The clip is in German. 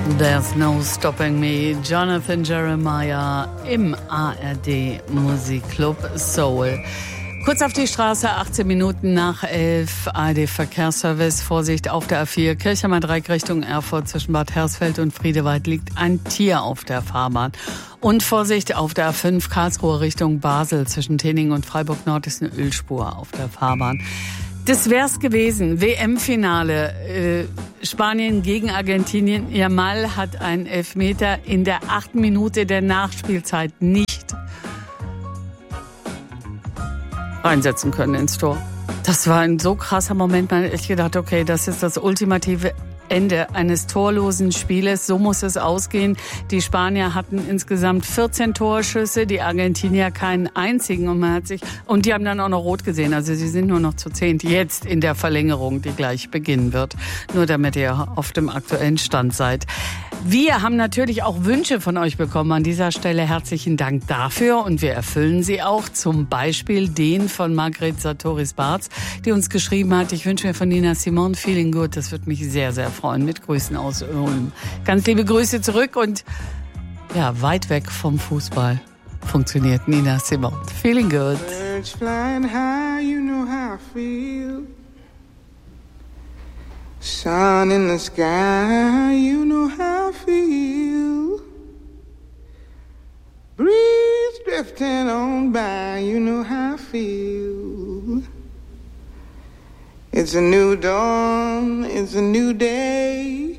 There's no stopping me. Jonathan Jeremiah im ARD Musikclub Soul. Kurz auf die Straße, 18 Minuten nach 11, ARD Verkehrsservice. Vorsicht auf der A4, Kirchheimer Dreieck Richtung Erfurt zwischen Bad Hersfeld und Friedewald liegt ein Tier auf der Fahrbahn. Und Vorsicht auf der A5, Karlsruhe Richtung Basel zwischen Tening und Freiburg Nord ist eine Ölspur auf der Fahrbahn. Das wär's gewesen. WM-Finale. Spanien gegen Argentinien. Yamal hat einen Elfmeter in der 8. Minute der Nachspielzeit nicht reinsetzen können ins Tor. Das war ein so krasser Moment. Man hat echt gedacht, okay, das ist das ultimative Ende eines torlosen Spieles. So muss es ausgehen. Die Spanier hatten insgesamt 14 Torschüsse, die Argentinier keinen einzigen. Und die haben dann auch noch rot gesehen. Also sie sind nur noch zu 10 jetzt in der Verlängerung, die gleich beginnen wird. Nur damit ihr auf dem aktuellen Stand seid. Wir haben natürlich auch Wünsche von euch bekommen. An dieser Stelle herzlichen Dank dafür und wir erfüllen sie auch. Zum Beispiel den von Margret Sartoris-Barz, die uns geschrieben hat, ich wünsche mir von Nina Simone Feeling Good. Das wird mich sehr, sehr freuen. Mit Grüßen aus Ulm. Ganz liebe Grüße zurück und ja, weit weg vom Fußball funktioniert Nina Simone. Feeling Good. Birds flying high, you know how I feel. Sun in the sky, you know how I feel. Breeze drifting on by, you know how I feel. It's a new dawn, it's a new day.